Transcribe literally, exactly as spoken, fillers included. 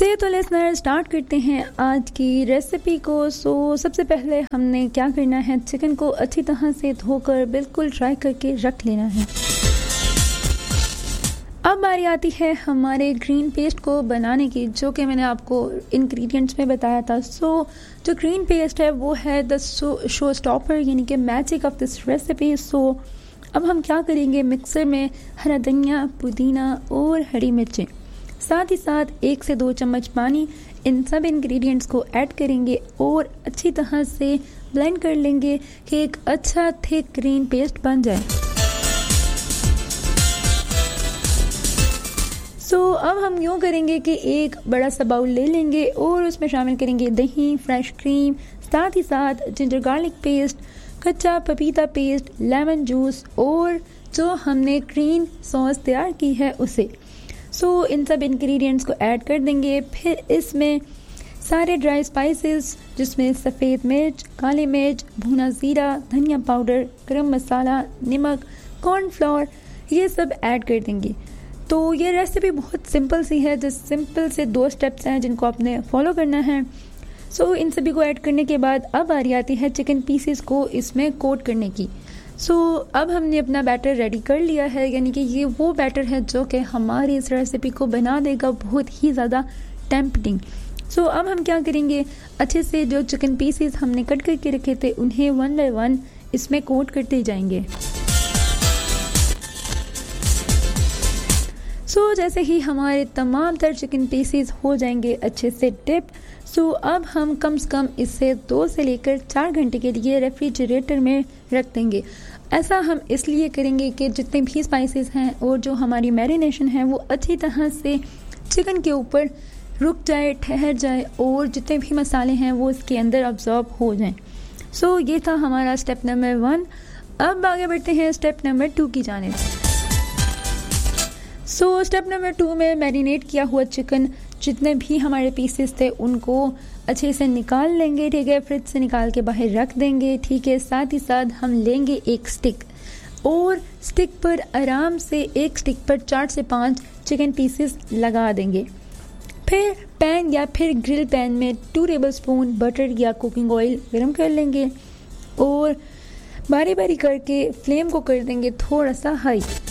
से तो listener start करते हैं आज की रेसिपी को। सो सबसे पहले हमने क्या करना है, चिकन को अच्छी तरह से धोकर बिल्कुल ड्राई करके रख लेना है। अब बारी आती है हमारे ग्रीन पेस्ट को बनाने की, जो कि मैंने आपको इंग्रेडिएंट्स में बताया था। सो so, जो ग्रीन पेस्ट है वो है द शो स्टॉपर, यानी कि मैजिक ऑफ दिस रेसिपी। सो अब हम क्या करेंगे, मिक्सर में हरा धनिया, पुदीना और हरी मिर्चें, साथ ही साथ एक से दो चम्मच पानी, इन सब इंग्रेडिएंट्स को ऐड करेंगे और अच्छी तरह से ब्लेंड कर लेंगे कि एक अच्छा थिक ग्रीन पेस्ट बन जाए। सो so, अब हम यूँ करेंगे कि एक बड़ा सा बाउल ले लेंगे और उसमें शामिल करेंगे दही, फ्रेश क्रीम, साथ ही साथ जिंजर गार्लिक पेस्ट, कच्चा पपीता पेस्ट, लेमन जूस और जो हमने ग्रीन सॉस तैयार की है उसे। सो so, इन सब इंग्रेडिएंट्स को ऐड कर देंगे। फिर इसमें सारे ड्राई स्पाइसेस, जिसमें सफ़ेद मिर्च, काली मिर्च, भुना ज़ीरा, धनिया पाउडर, गरम मसाला, नमक, कॉर्नफ्लोर, ये सब ऐड कर देंगे। तो ये रेसिपी बहुत सिंपल सी है, जिस सिंपल से दो स्टेप्स हैं जिनको आपने फॉलो करना है। सो so, इन सभी को ऐड करने के बाद अब बारी आती है चिकन पीसेस को इसमें कोट करने की। सो so, अब हमने अपना बैटर रेडी कर लिया है, यानी कि ये वो बैटर है जो कि हमारी इस रेसिपी को बना देगा बहुत ही ज़्यादा टेम्पटिंग। सो so, अब हम क्या करेंगे, अच्छे से जो चिकन पीसेस हमने कट करके रखे थे उन्हें वन बाय वन इसमें कोट करते जाएंगे। सो so, जैसे ही हमारे तमाम तर चिकन पीसेस हो जाएंगे अच्छे से डिप, सो so, अब हम कम से कम इसे दो से लेकर चार घंटे के लिए रेफ्रिजरेटर में रख देंगे। ऐसा हम इसलिए करेंगे कि जितने भी स्पाइसेस हैं और जो हमारी मैरिनेशन है वो अच्छी तरह से चिकन के ऊपर रुक जाए, ठहर जाए और जितने भी मसाले हैं वो इसके अंदर अब्जॉर्ब हो जाएं। सो so, ये था हमारा स्टेप नंबर वन। अब आगे बढ़ते हैं स्टेप नंबर टू की जानिब। सो स्टेप नंबर टू में मैरिनेट किया हुआ चिकन, जितने भी हमारे पीसेस थे उनको अच्छे से निकाल लेंगे, ठीक है, फ्रिज से निकाल के बाहर रख देंगे, ठीक है। साथ ही साथ हम लेंगे एक स्टिक और स्टिक पर आराम से एक स्टिक पर चार से पाँच चिकन पीसेस लगा देंगे। फिर पैन या फिर ग्रिल पैन में टू टेबल स्पून बटर या कुकिंग ऑयल गर्म कर लेंगे और बारी बारी करके फ्लेम को कर देंगे थोड़ा सा हाई।